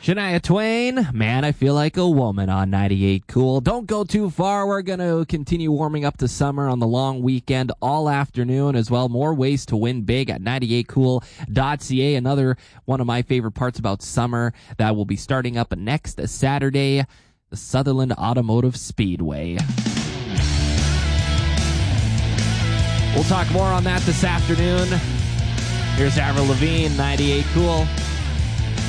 Shania Twain, Man, I Feel Like a Woman on 98 Cool. Don't go too far. We're going to continue warming up to summer on the long weekend all afternoon as well. More ways to win big at 98cool.ca. Another one of my favorite parts about summer that will be starting up next Saturday, the Sutherland Automotive Speedway. We'll talk more on that this afternoon. Here's Avril Lavigne, 98 Cool.